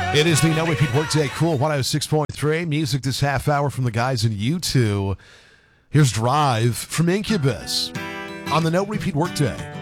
It is the No Repeat Workday Cool 106.3. Music this half hour from the guys in U2. Here's Drive from Incubus on the No Repeat Workday.